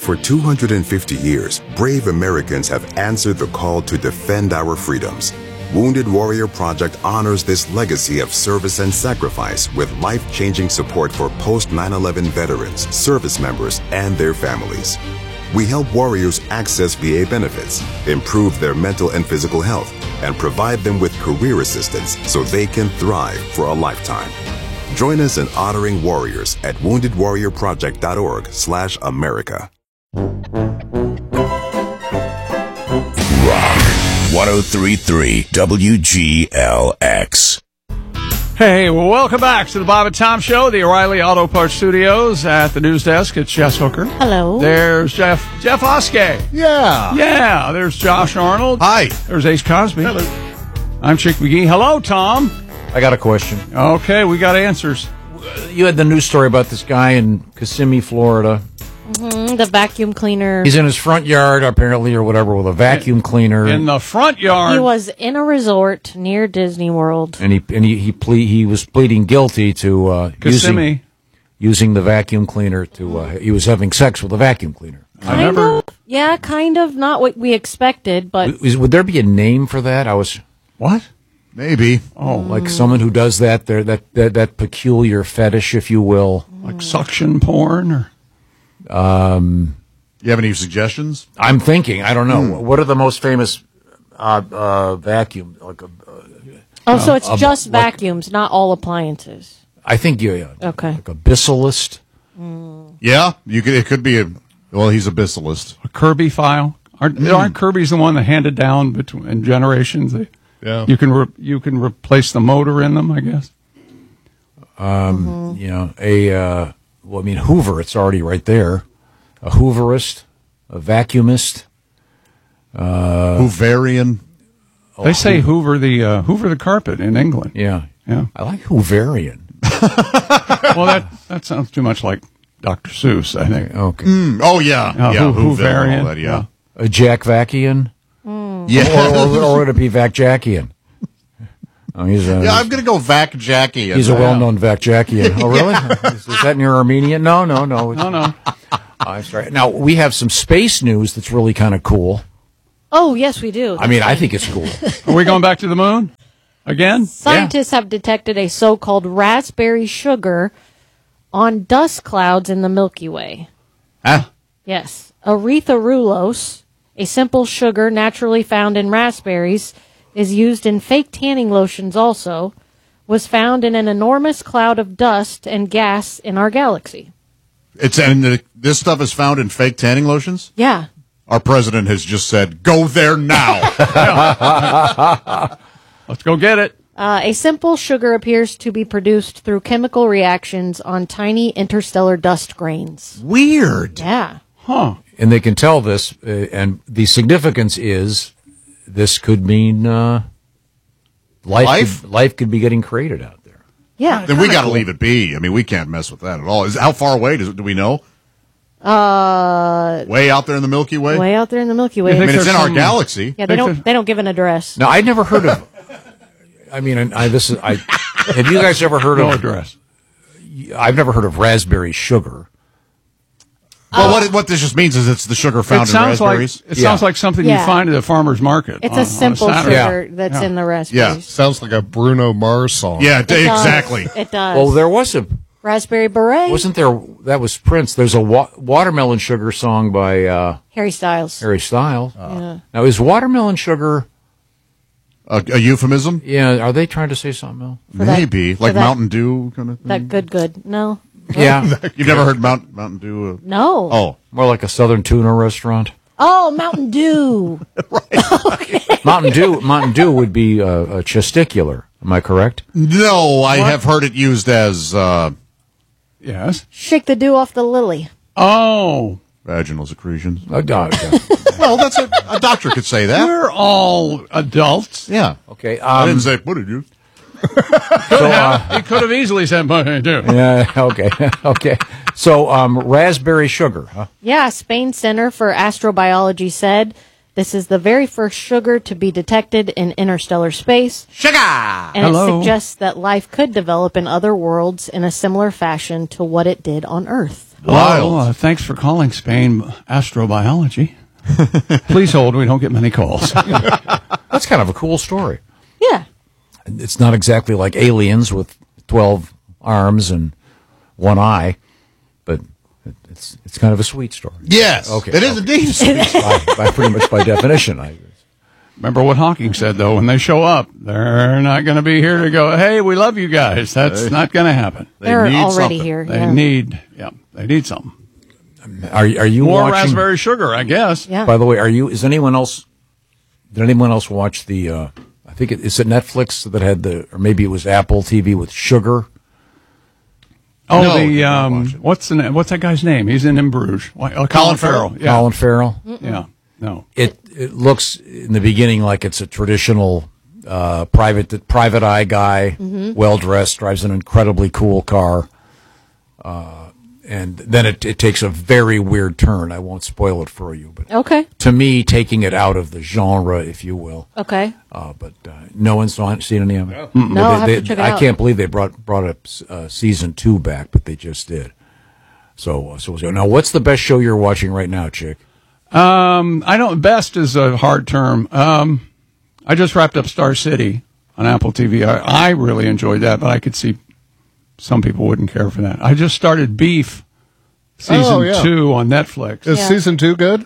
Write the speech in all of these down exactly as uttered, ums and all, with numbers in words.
For two hundred fifty years, brave Americans have answered the call to defend our freedoms. Wounded Warrior Project honors this legacy of service and sacrifice with life-changing support for post nine eleven veterans, service members, and their families. We help warriors access V A benefits, improve their mental and physical health, and provide them with career assistance so they can thrive for a lifetime. Join us in honoring warriors at wounded warrior project dot org slash America. one oh three point three W G L X. Hey, well, welcome back to the Bob and Tom Show, the O'Reilly Auto Parts Studios. At the news desk, it's Jess Hooker. Hello. There's Jeff Jeff Oskey. Yeah. Yeah. There's Josh Arnold. Hi. There's Ace Cosby. Hello. I'm Chick McGee. Hello, Tom. I got a question. Okay, we got answers. You had the news story about this guy in Kissimmee, Florida. Mm-hmm, the vacuum cleaner. He's in his front yard, apparently, or whatever, with a vacuum cleaner. In the front yard. He was in a resort near Disney World. And he and he he, ple- he was pleading guilty to uh, Kissimmee. using using the vacuum cleaner to. Uh, he was having sex with a vacuum cleaner. I never. Of, yeah, kind of. Not what we expected, but W- Would there be a name for that? I was What? Maybe. Oh, like someone who does that. There, that that that peculiar fetish, if you will. like suction porn or. Um, You have any suggestions? I'm thinking. I don't know. What are the most famous uh, uh, vacuum? Like a, oh, so it's uh, just like- vacuums, not all appliances. I think you. Yeah, Okay. Like a bisselist. Yeah, you could. It could be a. Well, he's a bisselist. A Kirby file. Aren't, aren't Kirby's the one that handed down between in generations? They, Yeah. You can re, you can replace the motor in them, I guess. Um, You know, a uh, well, I mean, Hoover. It's already right there. A Hooverist, a vacuumist. Uh, Hooverian. They say Hoover the uh, Hoover the carpet in England. Yeah, Yeah. I like Hooverian. Well, that that sounds too much like Doctor Seuss, I think. Okay, Mm, oh yeah, Uh, yeah. Hoo- Hooverian. Hooverian, All that, yeah. a Jack Vacian, Yeah. or, or, or would it be Vac Jackian? Oh, he's a, Yeah, I'm gonna go Vac Jackie. he's a well-known Vac Jackian. Oh, really? is, is that near Armenian? No, no, no. No, no. I'm sorry. Now we have some space news that's really kind of cool. Oh, yes, we do. I mean, I think it's cool. Are we going back to the moon again? Scientists have detected a so-called raspberry sugar on dust clouds in the Milky Way. Huh? Yes. Erythrulose, a simple sugar naturally found in raspberries, is used in fake tanning lotions also, was found in an enormous cloud of dust and gas in our galaxy. It's and the, this stuff is found in fake tanning lotions. Yeah. Our president has just said, "Go there now." Let's go get it. Uh, a simple sugar appears to be produced through chemical reactions on tiny interstellar dust grains. Weird. Yeah. Huh. And they can tell this, uh, and the significance is this could mean uh, life, Life? Could, life could be getting created out there. Yeah. Then we got to leave it be. I mean, we can't mess with that at all. Is how far away does do we know? Uh, Way out there in the Milky Way. way out there in the Milky You Way. I think mean, it's in there's our some- galaxy. Yeah, they Think don't. that- They don't give an address. Now, I'd never heard of. I mean, and I this is I. Have you guys ever heard No of? address. I've never heard of raspberry sugar. Well, what what this just means is it's the sugar found It in sounds like raspberries. it Yeah. sounds like something Yeah. you find at the farmer's market. It's on- on a simple Saturday. sugar Yeah. that's Yeah. in the Yeah. raspberries. Sounds like a Bruno Mars song. Yeah, d- It does. exactly. It does. Well, there was a Raspberry beret. wasn't there. That was Prince. There's a wa- watermelon sugar song by uh, Harry Styles. Harry Styles. Yeah. Now, is watermelon sugar? A, a euphemism, Yeah, are they trying to say something else? For that- maybe for like that- Mountain Dew kind of thing. That good, good. No. Yeah, You've never heard Mount, Mountain Dew? Uh, No. oh, more like a Southern tuna restaurant. Oh, Mountain Dew. Mountain Dew, Mountain Dew would be uh, a testicular. Am I correct? no, I have heard it used as uh, Yes. Shake the dew off the lily. Oh, vaginal secretions. Uh, no, no. Well, that's a, a doctor could say that. we're all adults. Yeah, Okay. I Um, didn't say what did you? so, uh, He could have easily said, "But I do." yeah. Okay. Okay. So, um, raspberry sugar. Huh? Yeah, Spain Center for Astrobiology said This is the very first sugar to be detected in interstellar space. Sugar! And Hello. it suggests that life could develop in other worlds in a similar fashion to what it did on Earth. Well, uh, thanks for calling Spain Astrobiology. Please hold. We don't get many calls. That's kind of a cool story. Yeah. It's not exactly like Aliens with twelve arms and one eye, but it's it's kind of a sweet story. Yes. Okay. It is indeed. by, by pretty much by definition. I, Remember what Hawking said, though. When they show up, they're not going to be here to go, hey, we love you guys. That's not going to happen. They're need already something. here. They yeah. need, yeah, they need something. are are you More watching? raspberry sugar, I guess. Yeah. By the way, are you? Is anyone else? Did anyone else watch the? Uh, I think it, is it Netflix that had the, or maybe it was Apple T V with Sugar. Oh, No, the did not um, watch it. what's the na- what's that guy's name? He's in In Bruges. Why- uh, Colin Farrell. Yeah, Colin Farrell. yeah. No, It it looks in the beginning like it's a traditional uh, private private eye guy, well dressed, drives an incredibly cool car, uh, and then it, it takes a very weird turn. I won't spoil it for you, but Okay. to me, taking it out of the genre, if you will. Okay. Uh, but uh, no one's saw- seen any of it. No, But I'll have they- to check it I out. can't believe they brought brought up uh, season two back, but they just did. So, uh, so now, what's the best show you're watching right now, Chick? um, I don't. Best is a hard term. Um, I just wrapped up Star City on Apple T V. I, I really enjoyed that, but I could see some people wouldn't care for that. I just started Beef season Oh, yeah. two on Netflix. Is Yeah. season two good?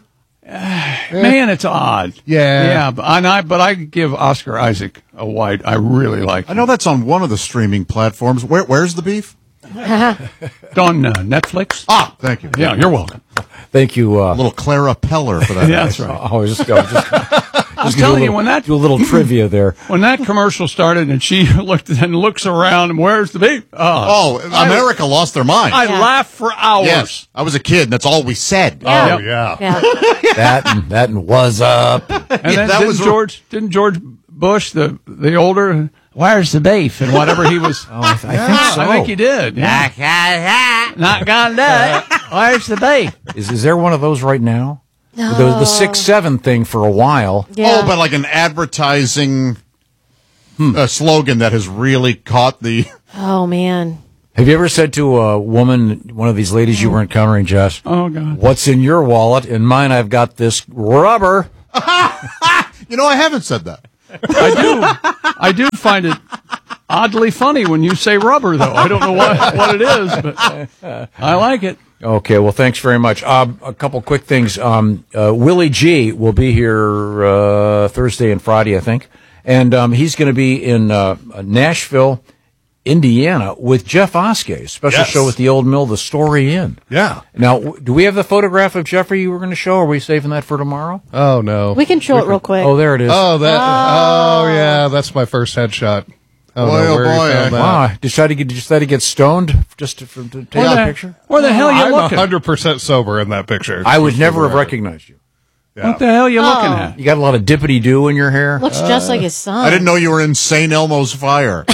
Man, it's odd. Yeah. yeah. But and I, but I give Oscar Isaac a wide. I really like. I know that's on one of the streaming platforms. Where, where's the beef? it. on uh, Netflix. Ah, thank you. Yeah, you're welcome. Thank you. Uh, A little Clara Peller for that. Yeah, that's right. I was just, I was just, I was telling you when that do a little trivia there. when that commercial started and she looked and looks around and where's the beef? Oh, America lost their mind. I Yeah. laughed for hours. yes. I was a kid, and that's all we said. Yeah. Oh, yeah. Yeah. That and that and was up. And Yeah, then that didn't was- George didn't George Bush the the older where's the beef and whatever he was. Oh, I, th- I think so. I think he did. Yeah. Not gonna do it. Where's the beef? Is is there one of those right now? No. The, the six seven thing for a while. Yeah. Oh, but like an advertising uh, slogan that has really caught the. Oh, man. Have you ever said to a woman, one of these ladies you were encountering, Jess, Oh God. "What's in your wallet? In mine, I've got this rubber." You know, I haven't said that. I do. I do find it oddly funny when you say rubber, though. I don't know what what it is, but I like it. Okay, well, thanks very much. Uh, a couple quick things. Um, uh, Willie G will be here uh, Thursday and Friday, I think, and um, he's going to be in uh, Nashville, Indiana, with Jeff Oskey, a special Yes. show at the Old Mill, The Story Inn. Yeah. Now, w- do we have the photograph of Jeffrey you were going to show? Or are we saving that for tomorrow? Oh, no. We can show it real quick. Oh, there it is. Oh, that. Oh, yeah. That's my first headshot. I don't Boy, know oh, where you boy, found eh? that. Wow! Did you decide to get, did you decide to get stoned just to, for, to take Where a the, picture? where the hell are you I'm looking? one hundred percent sober in that picture. I would Just never for have the record. recognized you. Yeah. What the hell are you looking Oh. at? You got a lot of dippity doo in your hair. Looks just like his son. I didn't know you were in Saint Elmo's Fire.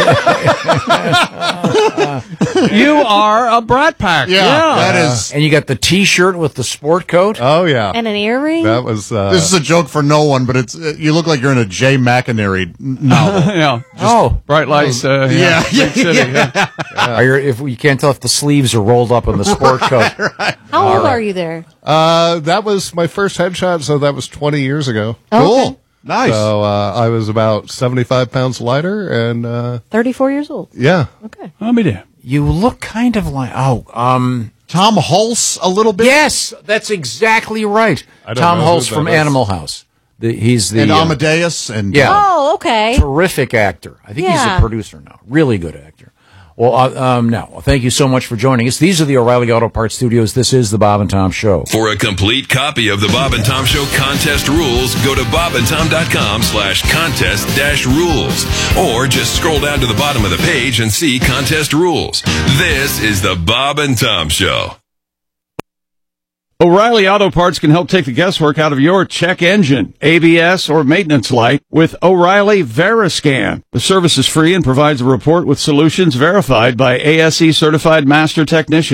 You are a Brat Pack. Yeah, that is. And you got the T-shirt with the sport coat. Oh, yeah. And an earring? That was. Uh, This is a joke for no one, but it's uh, you look like you're in a Jay McInerney novel. yeah. Oh, Bright lights. Uh, yeah. Yeah, Big City. Yeah. are you, if you can't tell if the sleeves are rolled up on the sport coat. How old are you there? uh, that was my first headshot, so that was twenty years ago. Oh, okay. Cool. Nice. So uh, I was about seventy-five pounds lighter, and uh, thirty-four years old. yeah. Okay. I'll be there. You look kind of like oh, um, Tom Hulse a little bit. yes, that's exactly right. I don't Tom know who Hulse that from is. Animal House. The, he's the And uh, Amadeus and Yeah. Oh, okay. terrific actor. I think he's Yeah. a producer now. Really good actor. Well, uh, um, now, well, thank you so much for joining us. These are the O'Reilly Auto Parts Studios. This is the Bob and Tom Show. For a complete copy of the Bob and Tom Show contest rules, go to bobandtom.com slash contest dash rules. Or just scroll down to the bottom of the page and see contest rules. This is the Bob and Tom Show. O'Reilly Auto Parts can help take the guesswork out of your check engine, A B S, or maintenance light with O'Reilly Veriscan. The service is free and provides a report with solutions verified by A S E certified master technicians.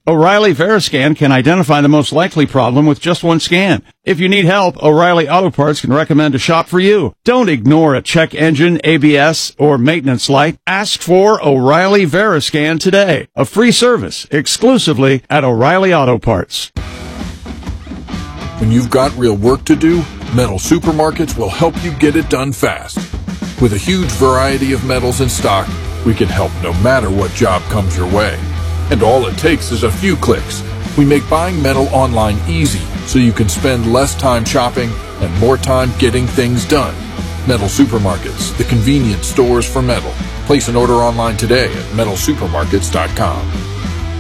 O'Reilly Veriscan can identify the most likely problem with just one scan. If you need help, O'Reilly Auto Parts can recommend a shop for you. Don't ignore a check engine, A B S, or maintenance light. Ask for O'Reilly Veriscan today. A free service exclusively at O'Reilly Auto Parts. When you've got real work to do, Metal Supermarkets will help you get it done fast. With a huge variety of metals in stock, we can help no matter what job comes your way. And all it takes is a few clicks. We make buying metal online easy so you can spend less time shopping and more time getting things done. Metal Supermarkets, the convenient stores for metal. Place an order online today at metal supermarkets dot com.